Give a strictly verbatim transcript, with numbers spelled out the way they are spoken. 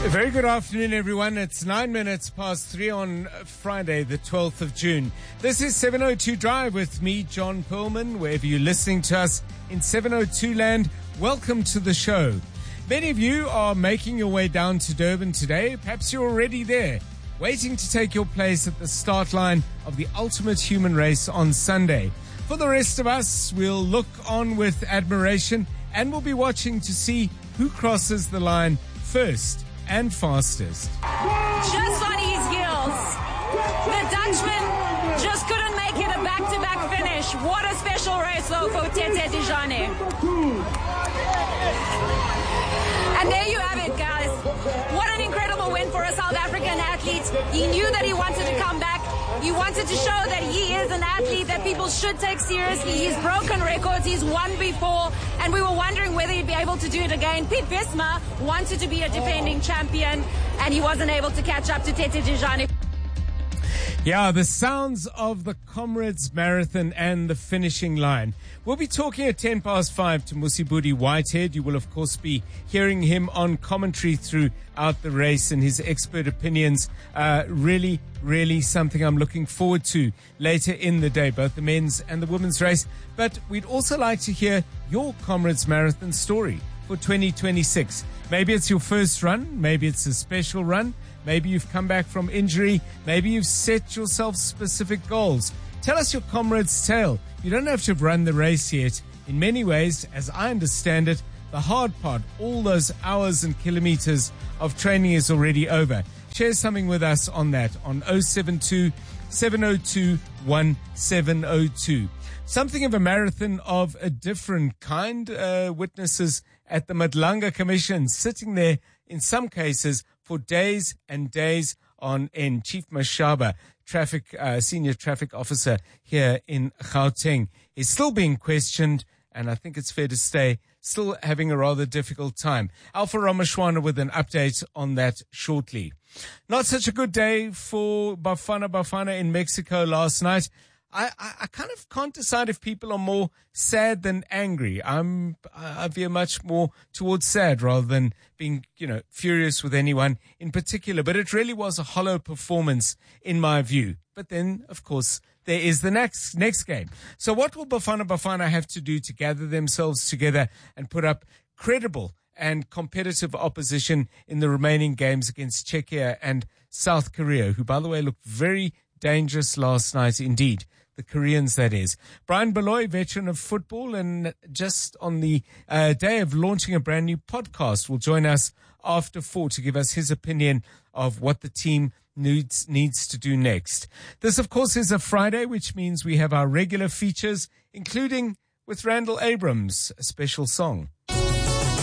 Very good afternoon, everyone. It's nine minutes past three on Friday, the twelfth of June. This is seven oh two Drive with me, John Perlman. Wherever you're listening to us in seven oh two land, welcome to the show. Many of you are making your way down to Durban today. Perhaps you're already there, waiting to take your place at the start line of the ultimate human race on Sunday. For the rest of us, we'll look on with admiration and we'll be watching to see who crosses the line first and fastest. Just on his heels, the Dutchman just couldn't make it a back-to-back finish. What a special race though for Tete Dijane. And there you have it, guys. What an incredible win for a South African athlete. He knew that he wanted to come back. He wanted to show that he is an athlete that people should take seriously. He's broken records. He's won before. And we were wondering whether he'd be able to do it again. Piet Westma wanted to be a defending champion, and he wasn't able to catch up to Tete Dijane. Yeah, the sounds of the Comrades Marathon and the finishing line. We'll be talking at ten past five to Musibudi Whitehead. You will, of course, be hearing him on commentary throughout the race and his expert opinions. Uh, really, really something I'm looking forward to later in the day, both the men's and the women's race. But we'd also like to hear your Comrades Marathon story for twenty twenty-six. Maybe it's your first run. Maybe it's a special run. Maybe you've come back from injury. Maybe you've set yourself specific goals. Tell us your comrade's tale. You don't have to have run the race yet. In many ways, as I understand it, the hard part, all those hours and kilometers of training is already over. Share something with us on that on oh seven two, seven oh two, one seven oh two. Something of a marathon of a different kind. Uh, witnesses at the Madlanga Commission sitting there in some cases for days and days on end. Chief Mashaba, traffic, uh, senior traffic officer here in Gauteng, is still being questioned, and I think it's fair to say still having a rather difficult time. Alpha Ramashwana with an update on that shortly. Not such a good day for Bafana Bafana in Mexico last night. I, I, I kind of can't decide if people are more sad than angry. I'm, I veer much more towards sad rather than being, you know, furious with anyone in particular. But it really was a hollow performance in my view. But then, of course, there is the next, next game. So what will Bafana Bafana have to do to gather themselves together and put up credible and competitive opposition in the remaining games against Czechia and South Korea, who, by the way, looked very dangerous last night indeed. The Koreans, that is. Brian Beloy, veteran of football, and just on the uh, day of launching a brand new podcast, will join us after four to give us his opinion of what the team needs needs to do next. This, of course, is a Friday, which means we have our regular features, including with Randall Abrams, a special song.